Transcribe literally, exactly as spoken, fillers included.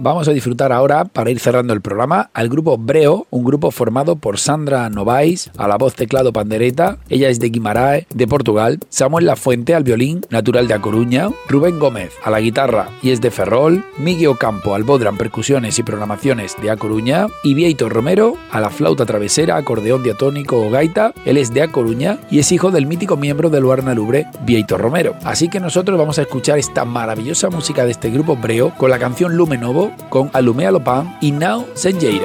vamos a disfrutar ahora, para ir cerrando el programa, al grupo Breo, un grupo formado por Sandra Novais, a la voz, teclado, pandereta. Ella es de Guimaraes, de Portugal. Samuel Lafuente al violín, natural de A Coruña. Rubén Gómez a la guitarra y es de Ferrol. Miguel Ocampo al bodran, percusiones y programaciones, de A Coruña. Y Vieito Romero a la flauta travesera, acordeón diatónico o gaita. Él es de A Coruña y es hijo del mítico miembro del Luarna Lubre, Vieito Romero. Así que nosotros vamos a escuchar esta maravillosa música de este grupo Breo con la canción Lume Novo, con Alumea Lopan y Now Senjeira.